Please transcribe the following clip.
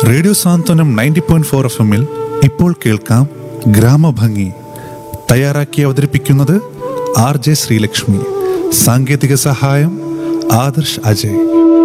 Radio സാന്ത്വനം 90.4 FM ഇപ്പോൾ കേൾക്കാം ഗ്രാമഭംഗി. തയ്യാറാക്കി അവതരിപ്പിക്കുന്നത് RJ ശ്രീലക്ഷ്മി. സാങ്കേതിക സഹായം ആദർശ് അജയ്.